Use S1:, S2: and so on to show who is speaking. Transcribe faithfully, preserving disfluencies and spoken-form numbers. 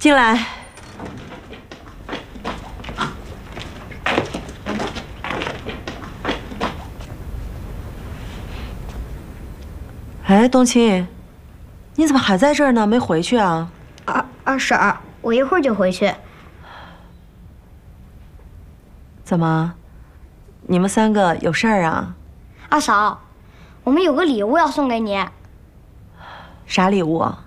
S1: 进来。哎，冬青，你怎么还在这儿呢？没回去啊？
S2: 二二婶儿，我一会儿就回去。
S1: 怎么？你们三个有事儿啊？
S2: 二嫂，我们有个礼物要送给你。
S1: 啥礼物？